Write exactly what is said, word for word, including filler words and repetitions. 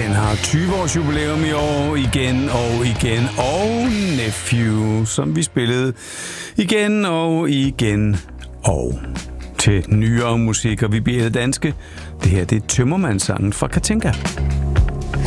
Den har tyve års jubilæum i år, igen og igen, og Nephew, som vi spillede igen og igen og til nyere musik, og vi bliver danske. Det her, det er Tømmermandssangen fra Katinka.